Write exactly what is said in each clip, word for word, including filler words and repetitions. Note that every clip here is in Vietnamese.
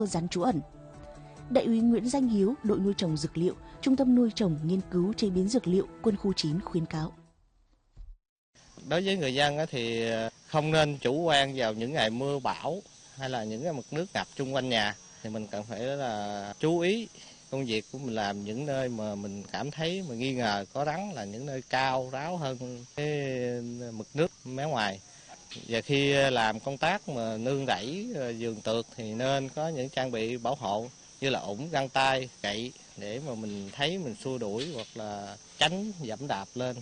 rắn trú ẩn. Đại úy Nguyễn Danh Hiếu, đội nuôi trồng dược liệu, Trung tâm nuôi trồng nghiên cứu chế biến dược liệu Quân khu chín khuyến cáo. Đối với người dân thì không nên chủ quan vào những ngày mưa bão hay là những cái mực nước ngập chung quanh nhà, thì mình cần phải là chú ý công việc của mình làm những nơi mà mình cảm thấy mà nghi ngờ có rắn là những nơi cao ráo hơn cái mực nước mé ngoài. Và khi làm công tác mà nương rẫy vườn tược thì nên có những trang bị bảo hộ như là ủng, găng tay, gậy để mà mình thấy mình xua đuổi hoặc là tránh dẫm đạp lên.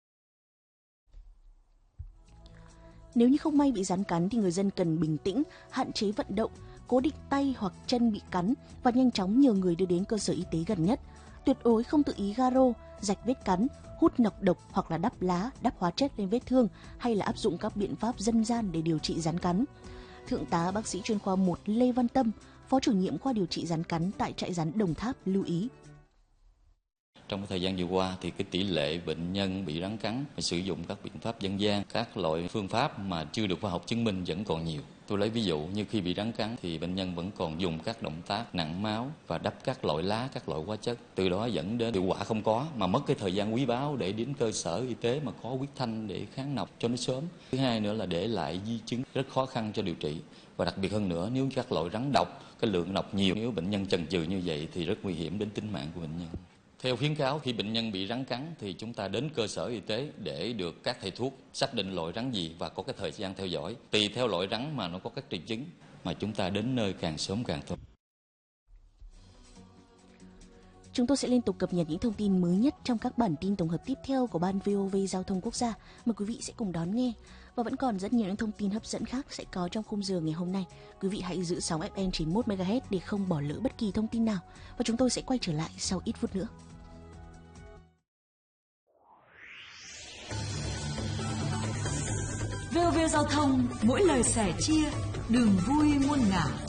Nếu như không may bị rắn cắn thì người dân cần bình tĩnh, hạn chế vận động, cố định tay hoặc chân bị cắn và nhanh chóng nhờ người đưa đến cơ sở y tế gần nhất. Tuyệt đối không tự ý ga rô, rạch vết cắn, hút nọc độc hoặc là đắp lá, đắp hóa chất lên vết thương hay là áp dụng các biện pháp dân gian để điều trị rắn cắn. Thượng tá bác sĩ chuyên khoa một Lê Văn Tâm, Phó chủ nhiệm khoa điều trị rắn cắn tại trại rắn Đồng Tháp lưu ý. Trong thời gian vừa qua thì cái tỷ lệ bệnh nhân bị rắn cắn phải sử dụng các biện pháp dân gian, các loại phương pháp mà chưa được khoa học chứng minh vẫn còn nhiều. Tôi lấy ví dụ như khi bị rắn cắn thì bệnh nhân vẫn còn dùng các động tác nặn máu và đắp các loại lá, các loại hóa chất. Từ đó dẫn đến hiệu quả không có, mà mất cái thời gian quý báu để đến cơ sở y tế mà có huyết thanh để kháng nọc cho nó sớm. Thứ hai nữa là để lại di chứng rất khó khăn cho điều trị. Và đặc biệt hơn nữa, nếu các loại rắn độc, cái lượng độc nhiều, nếu bệnh nhân chần chừ như vậy thì rất nguy hiểm đến tính mạng của bệnh nhân. Theo khuyến cáo, khi bệnh nhân bị rắn cắn thì chúng ta đến cơ sở y tế để được các thầy thuốc xác định loại rắn gì và có cái thời gian theo dõi. Tùy theo loại rắn mà nó có các triệu chứng, mà chúng ta đến nơi càng sớm càng tốt. Chúng tôi sẽ liên tục cập nhật những thông tin mới nhất trong các bản tin tổng hợp tiếp theo của Ban vê o vê Giao thông Quốc gia. Mời quý vị sẽ cùng đón nghe. Và vẫn còn rất nhiều những thông tin hấp dẫn khác sẽ có trong khung giờ ngày hôm nay. Quý vị hãy giữ sóng ép em chín mươi mốt mê ga héc để không bỏ lỡ bất kỳ thông tin nào. Và chúng tôi sẽ quay trở lại sau ít phút nữa. vê o vê Giao thông, mỗi lời sẻ chia, đường vui muôn ngả.